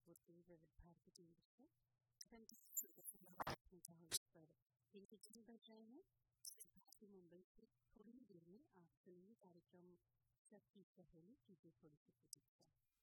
होती विविध भारती टीवी से पर 3 बज रहे हैं। भारती मुंबई से थोड़ी ही देर में आप सुनिए कार्यक्रम सबकी सहेली कीजिए थोड़ी सी प्रतीक्षा।